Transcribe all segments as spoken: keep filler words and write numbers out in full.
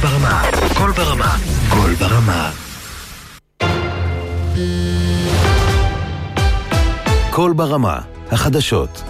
ברמה, קול ברמה, קול ברמה. קול ברמה, החדשות.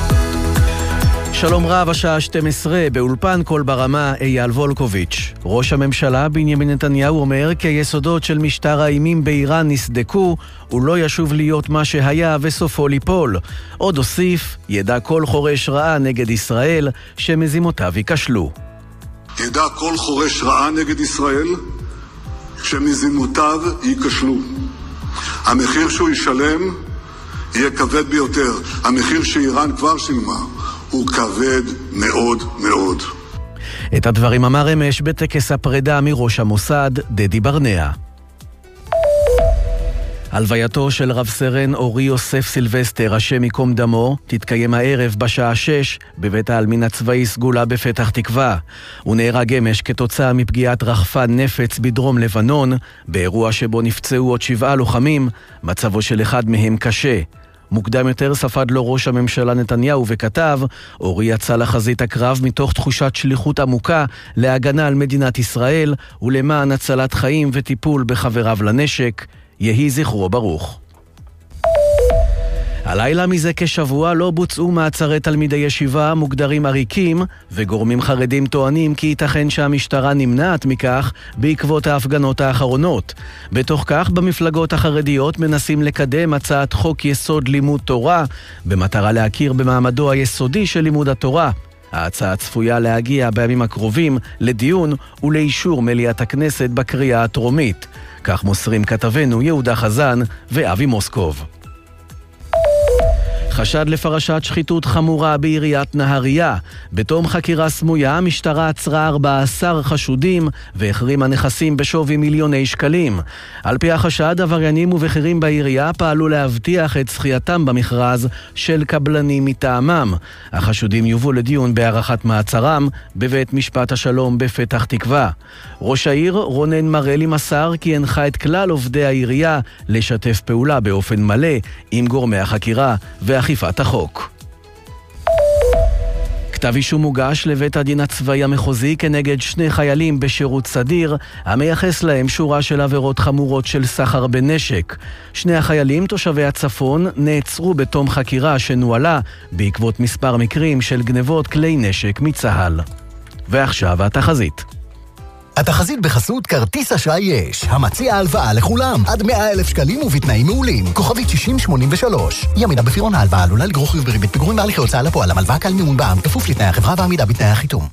שלום רב, השעה שתים עשרה, באולפן קול ברמה, אייל וולקוביץ'. ראש הממשלה בנימין נתניהו אומר כי היסודות של משטר האימים באיראן נסדקו, הוא לא ישוב להיות מה שהיה וסופו ליפול. עוד הוסיף, ידע כל חורש רעה נגד ישראל שמזימותיו ייכשלו. ידע כל חורש רעה נגד ישראל שמזימותיו ייכשלו. המחיר שהוא ישלם יהיה כבד ביותר. המחיר שאיראן כבר שילמה הוא כבד מאוד מאוד. את הדברים אמר אמש בטקס הפרידה מראש המוסד דדי ברנע. הלווייתו של רב סרן אורי יוסף סילבסטר, השם ייקום דמו, תתקיים הערב בשעה שש בבית העלמין הצבאי סגולה בפתח תקווה. הוא נהרג אמש כתוצאה מפגיעת רחפן נפץ בדרום לבנון, באירוע שבו נפצעו עוד שבעה לוחמים, מצבו של אחד מהם קשה. מוקדם יותר ספד לו ראש הממשלה נתניהו וכתב, אורי יצא לחזית הקרב מתוך תחושת שליחות עמוקה להגנה על מדינת ישראל ולמען הצלת חיים וטיפול בחבריו לנשק. יהי זכרו ברוך. הלילה מזה כשבוע לא בוצעו מעצרי תלמידי ישיבה מוגדרים עריקים, וגורמים חרדים טוענים כי ייתכן שהמשטרה נמנעת מכך בעקבות ההפגנות האחרונות. בתוך כך, במפלגות החרדיות מנסים לקדם הצעת חוק יסוד לימוד תורה, במטרה להכיר במעמדו היסודי של לימוד התורה. ההצעה צפויה להגיע בימים הקרובים לדיון ולאישור מליאת הכנסת בקריאה הטרומית. כך מוסרים כתבנו יהודה חזן ואבי מוסקוב. חשד לפרשת שחיתות חמורה בעיריית נהריה. בתום חקירה סמויה, המשטרה עצרה ארבעה עשר חשודים והחרימה נכסים בשווי מיליוני שקלים. על פי החשד, עבריינים ובכירים בעירייה פעלו להבטיח את זכייתם במכרז של קבלנים מטעמם. החשודים יובאו לדיון בהארכת מעצרם בבית משפט השלום בפתח תקווה. ראש העיר רונן מרלי מסר כי הנחה את כלל עובדי העירייה לשתף פעולה באופן מלא עם גורמי החקירה ואכיפת החוק. כתב אישום מוגש לבית הדין הצבאי המחוזי כנגד שני חיילים בשירות סדיר, המייחס להם שורה של עבירות חמורות של סחר בנשק. שני החיילים תושבי הצפון נעצרו בתום חקירה שנוהלה בעקבות מספר מקרים של גנבות כלי נשק מצה"ל. ועכשיו התחזית. התחזית בחסות כרטיס אשראי יש, המציע הלוואה לכולם, עד מאה אלף שקלים ובתנאים מעולים, כוכבית שישים שמונים ושלוש. ימינה בפירעון ההלוואה עלולה לגרור חיוב בריבית פיגורים בהליכי הוצאה לפועל, המלוואה קל מימון בע"מ, כפוף לתנאי החברה ועמידה בתנאי החיתום.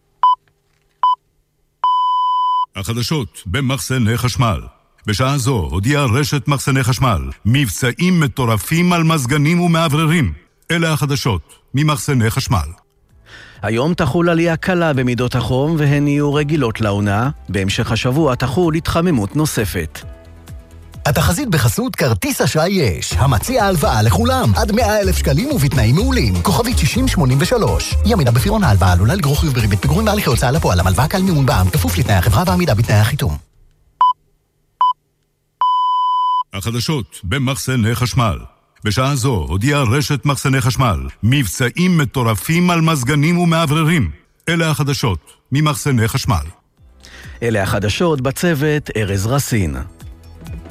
החדשות במחסני חשמל. בשעה זו הודיעה רשת מחסני חשמל, מבצעים מטורפים על מזגנים ומעבררים. אלה החדשות ממחסני חשמל. היום תחול עלייה קלה במידות החום והן יהיו רגילות לעונה. בהמשך השבוע תחול התחממות נוספת. התחזית בחסות כרטיס אשראי יש, המציע הלוואה לכולם, עד מאה אלף שקלים ובתנאים מעולים, כוכבית שישים שמונים ושלוש. ימינה בפירעון ההלוואה עלולה לגרור חיוב בריבית פיגורים בהליכי הוצאה לפועל, המלוואה קל מימון בע"מ, כפוף לתנאי החברה ועמידה בתנאי החיתום. החדשות במחסני חשמל. בשעה זו הודיעה רשת מחסני חשמל, מבצעים מטורפים על מזגנים ומעבררים. אלה החדשות ממחסני חשמל. אלה החדשות בצוות ארז רסין.